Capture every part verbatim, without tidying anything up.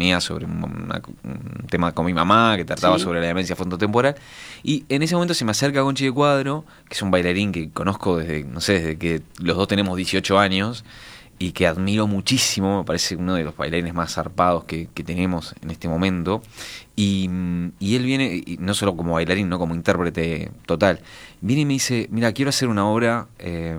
mía sobre un, una, un tema con mi mamá que trataba sí. sobre la demencia frontotemporal. Y en ese momento se me acerca Gonchi de Cuadro, que es un bailarín que conozco desde, no sé, desde que los dos tenemos dieciocho años y que admiro muchísimo, me parece uno de los bailarines más zarpados que, que tenemos en este momento. Y, y él viene, y no solo como bailarín, no como intérprete total, viene y me dice, mira, quiero hacer una obra eh,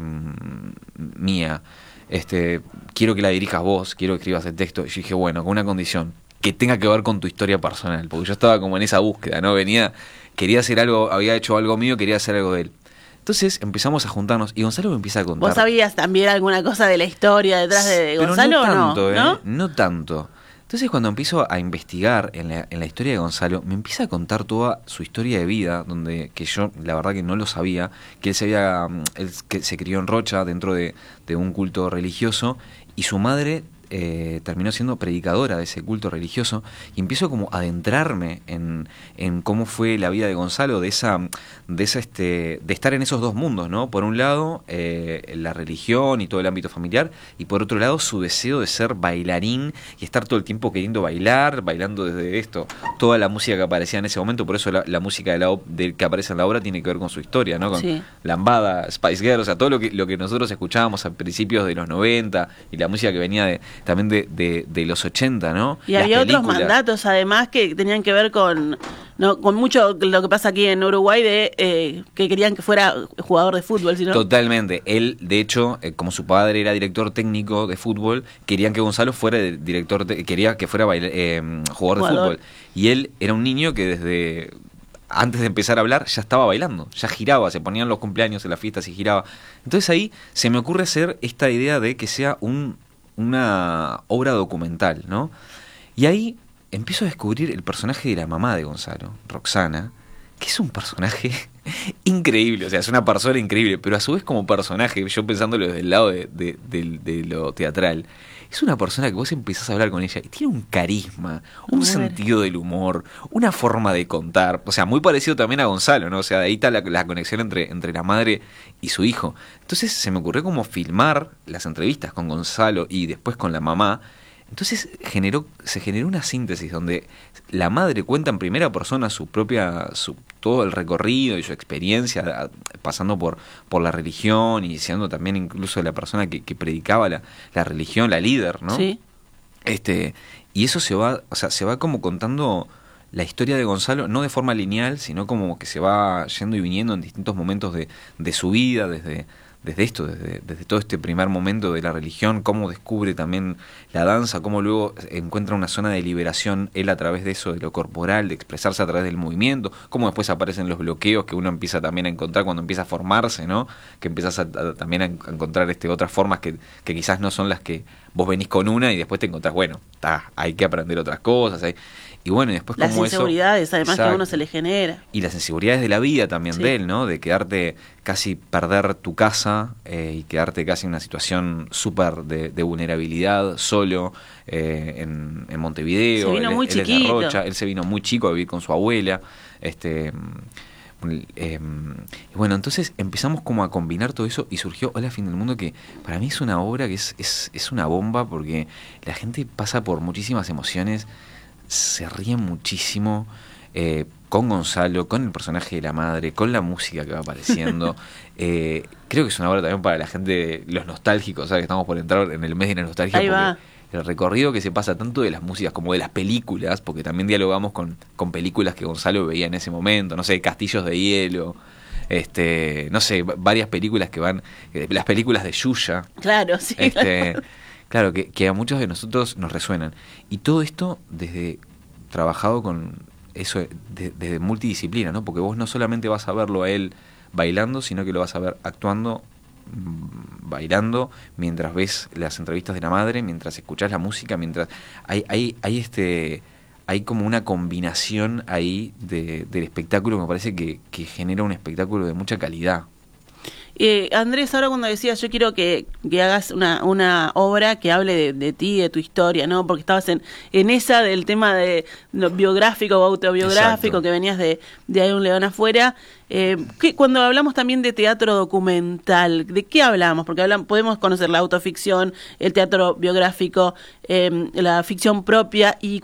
mía, este, quiero que la dirijas vos, quiero que escribas el texto. Y yo dije, bueno, con una condición, que tenga que ver con tu historia personal, porque yo estaba como en esa búsqueda, ¿no? Venía, quería hacer algo, había hecho algo mío, quería hacer algo de él. Entonces empezamos a juntarnos y Gonzalo me empieza a contar. ¿Vos sabías también alguna cosa de la historia detrás de Gonzalo? Pero no tanto, o no? ¿eh? No tanto. Entonces cuando empiezo a investigar en la, en la historia de Gonzalo, me empieza a contar toda su historia de vida, donde que yo la verdad que no lo sabía, que él se había, él que se crió en Rocha dentro de, de un culto religioso y su madre eh, terminó siendo predicadora de ese culto religioso y empiezo como a adentrarme en, en cómo fue la vida de Gonzalo, de esa, de esa este, de estar en esos dos mundos, ¿no? Por un lado eh, la religión y todo el ámbito familiar y por otro lado su deseo de ser bailarín y estar todo el tiempo queriendo bailar, bailando desde esto, toda la música que aparecía en ese momento, por eso la, la música de la, de, que aparece en la obra tiene que ver con su historia, ¿no? Con sí. Lambada, Spice Girls, o sea, todo lo que, lo que nosotros escuchábamos a principios de los noventa y la música que venía de también de, de, de los ochenta, ¿no? Y Las había películas. Otros mandatos además que tenían que ver con, no, con mucho lo que pasa aquí en Uruguay de eh, que querían que fuera jugador de fútbol, ¿sí, no? Totalmente. Él, de hecho, eh, como su padre era director técnico de fútbol, querían que Gonzalo fuera director, te- quería que fuera baila- eh, jugador, jugador de fútbol. Y él era un niño que desde antes de empezar a hablar ya estaba bailando, ya giraba, se ponían los cumpleaños en las fiestas y giraba. Entonces ahí se me ocurre hacer esta idea de que sea un una obra documental, ¿no? Y ahí empiezo a descubrir el personaje de la mamá de Gonzalo, Roxana, que es un personaje increíble, o sea, es una persona increíble, pero a su vez como personaje, yo pensándolo desde el lado de, de, de, de lo teatral, es una persona que vos empezás a hablar con ella y tiene un carisma, un sentido del humor, una forma de contar, o sea, muy parecido también a Gonzalo, ¿no? O sea, ahí está la, la conexión entre, entre la madre y su hijo. Entonces se me ocurrió como filmar las entrevistas con Gonzalo y después con la mamá. Entonces generó, se generó una síntesis donde la madre cuenta en primera persona su propia, su, todo el recorrido y su experiencia, pasando por, por la religión y siendo también incluso la persona que, que predicaba la, la religión, la líder, ¿no? Sí. Este, y eso se va, o sea, se va como contando la historia de Gonzalo, no de forma lineal, sino como que se va yendo y viniendo en distintos momentos de, de su vida, desde desde esto, desde, desde todo este primer momento de la religión, cómo descubre también la danza, cómo luego encuentra una zona de liberación él a través de eso, de lo corporal, de expresarse a través del movimiento, cómo después aparecen los bloqueos que uno empieza también a encontrar cuando empieza a formarse, ¿no? Que empiezas a, a, también a encontrar este, otras formas que, que quizás no son las que vos venís con una y después te encontrás, bueno, está, hay que aprender otras cosas, hay, y bueno, y después las como inseguridades, eso, además, exacto, que a uno se le genera. Y las inseguridades de la vida también sí. de él, ¿no? De quedarte, casi perder tu casa eh, y quedarte casi en una situación súper de, de vulnerabilidad, solo, eh, en, en Montevideo. Se vino él, muy él chiquito. Es de Rocha, él se vino muy chico a vivir con su abuela. Este, eh, y bueno, entonces empezamos como a combinar todo eso y surgió Hola Fin del Mundo, que para mí es una obra que es, es, es una bomba porque la gente pasa por muchísimas emociones, se ríen muchísimo eh, con Gonzalo, con el personaje de la madre, con la música que va apareciendo. eh, creo que es una obra también para la gente, los nostálgicos, ¿sabes? Que estamos por entrar en el mes de la nostalgia. Ahí va. El recorrido que se pasa tanto de las músicas como de las películas, porque también dialogamos con, con películas que Gonzalo veía en ese momento, no sé, Castillos de Hielo, este, no sé, varias películas que van, eh, las películas de Yuya. Claro, sí. Este, claro, que, que a muchos de nosotros nos resuenan. Y todo esto desde trabajado con eso, de, desde multidisciplina, ¿no? Porque vos no solamente vas a verlo a él bailando, sino que lo vas a ver actuando, bailando, mientras ves las entrevistas de la madre, mientras escuchás la música, mientras hay, hay, hay este hay como una combinación ahí de, del espectáculo que me parece que, que genera un espectáculo de mucha calidad. Eh, Andrés, ahora cuando decías yo quiero que, que hagas una, una obra que hable de, de ti, de tu historia, ¿no? Porque estabas en, en esa del tema de no, biográfico o autobiográfico. Exacto. Que venías de, de Hay un león afuera. Eh, que cuando hablamos también de teatro documental, ¿de qué hablamos? Porque hablamos, podemos conocer la autoficción, el teatro biográfico, eh, la ficción propia, y